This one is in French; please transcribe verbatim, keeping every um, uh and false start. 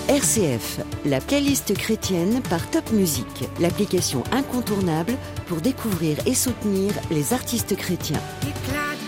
R C F, la playlist chrétienne par Top Music, l'application incontournable pour découvrir et soutenir les artistes chrétiens. Éclat